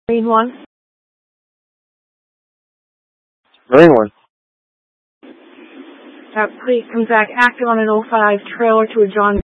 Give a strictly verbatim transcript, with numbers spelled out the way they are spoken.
Marine one. Marine one. Uh, please come back active on an oh five trailer to a John